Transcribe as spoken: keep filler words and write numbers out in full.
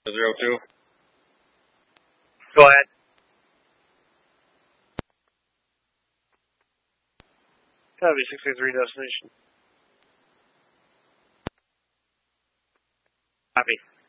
Zero two. Go ahead. Heavy sixty-three destination. Copy.